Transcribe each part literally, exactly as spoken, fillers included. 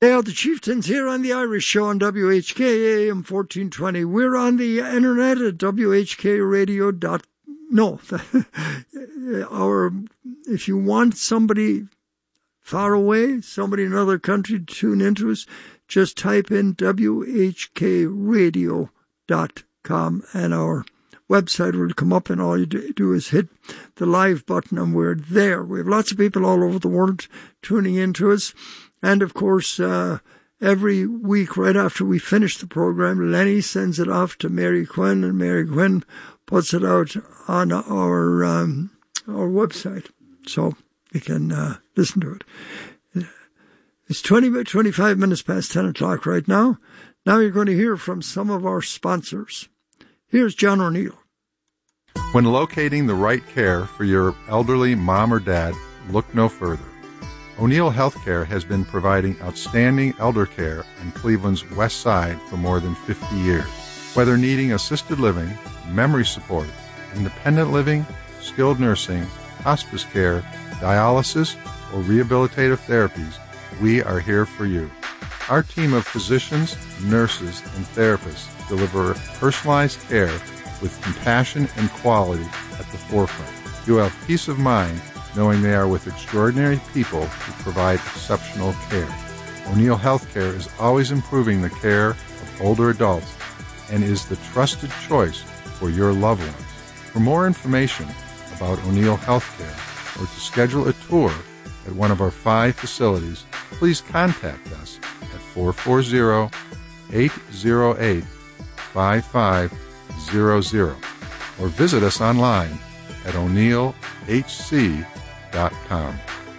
They are the Chieftains here on the Irish Show on W H K A M fourteen twenty. We're on the internet at W H K radio dot com. No, our, if you want somebody far away, somebody in another country to tune into us, just type in W H K radio dot com and our website will come up, and all you do is hit the live button and we're there. We have lots of people all over the world tuning into us. And of course, uh, every week right after we finish the program, Lenny sends it off to Mary Quinn, and Mary Quinn puts it out on our um, our website, so you can uh, listen to it. It's twenty, twenty-five minutes past ten o'clock right now. Now you're going to hear from some of our sponsors. Here's John O'Neill. When locating the right care for your elderly mom or dad, look no further. O'Neill Healthcare has been providing outstanding elder care in Cleveland's West Side for more than fifty years. Whether needing assisted living, memory support, independent living, skilled nursing, hospice care, dialysis, or rehabilitative therapies, we are here for you. Our team of physicians, nurses, and therapists deliver personalized care with compassion and quality at the forefront. You have peace of mind knowing they are with extraordinary people who provide exceptional care. O'Neill Healthcare is always improving the care of older adults and is the trusted choice for your loved ones. For more information about O'Neill Healthcare or to schedule a tour at one of our five facilities, please contact us at four four zero, eight zero eight, five five zero zero or visit us online at o'neill h c dot com.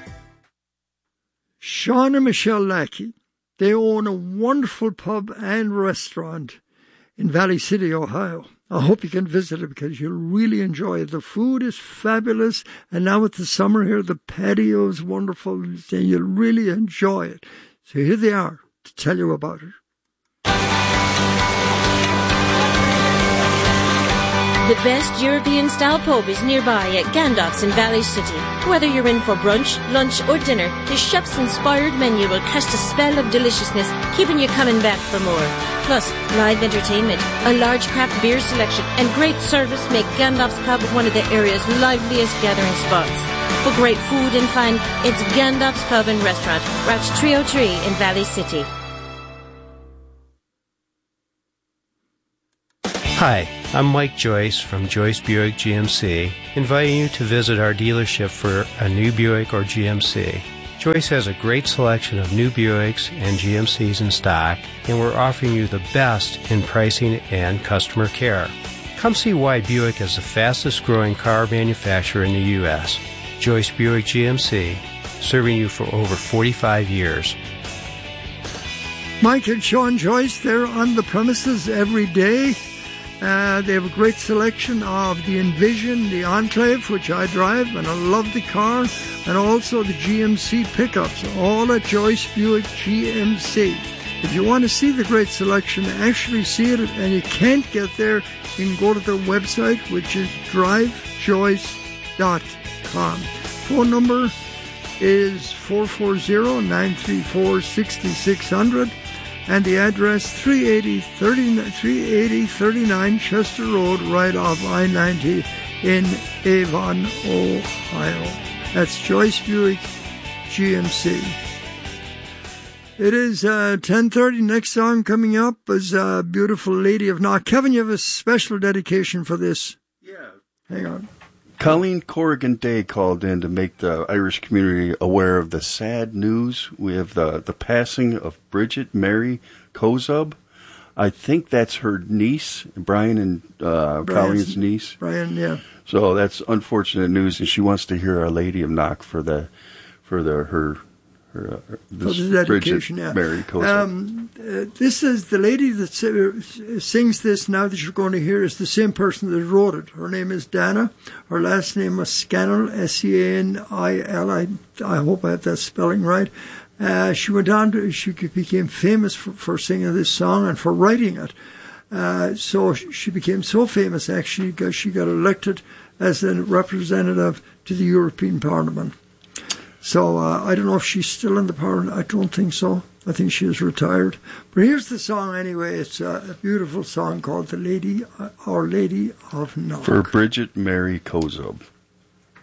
Sean and Michelle Lackey, they own a wonderful pub and restaurant in Valley City, Ohio. I hope you can visit it because you'll really enjoy it. The food is fabulous, and now with the summer here, the patio is wonderful, and you'll really enjoy it. So here they are to tell you about it. The best European-style pub is nearby at Gandalf's in Valley City. Whether you're in for brunch, lunch or dinner, the chef's-inspired menu will cast a spell of deliciousness, keeping you coming back for more. Plus, live entertainment, a large craft beer selection and great service make Gandalf's Pub one of the area's liveliest gathering spots. For great food and fun, it's Gandalf's Pub and Restaurant, Route three oh three in Valley City. Hi, I'm Mike Joyce from Joyce Buick G M C, inviting you to visit our dealership for a new Buick or G M C. Joyce has a great selection of new Buicks and G M Cs in stock, and we're offering you the best in pricing and customer care. Come see why Buick is the fastest growing car manufacturer in the U S Joyce Buick G M C, serving you for over forty-five years. Mike and Sean Joyce, they're on the premises every day. Uh, they have a great selection of the Envision, the Enclave, which I drive, and I love the car, and also the G M C pickups, all at Joyce Buick G M C. If you want to see the great selection, actually see it, and you can't get there, you can go to their website, which is drive joyce dot com. Phone number is four four zero, nine three four, six six zero zero. And the address, three eighty, thirty-nine Chester Road, right off I ninety in Avon, Ohio. That's Joyce Buick G M C. It is uh, ten thirty. Next song coming up is uh, Beautiful Lady of Knock. Kevin, you have a special dedication for this. Yeah. Hang on. Colleen Corrigan Day called in to make the Irish community aware of the sad news. We have the, the passing of Bridget Mary Kozub. I think that's her niece, Brian and uh, Colleen's niece. Brian, yeah. So that's unfortunate news, and she wants to hear Our Lady of Knock for the for the her her uh, this for the dedication. Bridget Yeah. Mary Kozub. Um, uh, this is the lady that sings this now that you're going to hear is the same person that wrote it. Her name is Dana. Her last name was Scannell, S E A N I L. I I hope I have that spelling right. Uh, she went on to, she became famous for, for singing this song and for writing it. Uh, so she became so famous, actually, because she got elected as a representative to the European Parliament. So uh, I don't know if she's still in the power. I don't think so. I think she is retired. But here's the song anyway. It's a, a beautiful song called "The Lady, uh, Our Lady of Knock." For Bridget Mary Kozub.